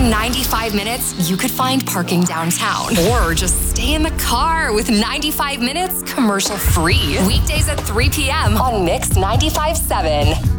95 minutes, you could find parking downtown. Or just stay in the car with 95 minutes commercial free. Weekdays at 3 p.m. on Mix 95.7.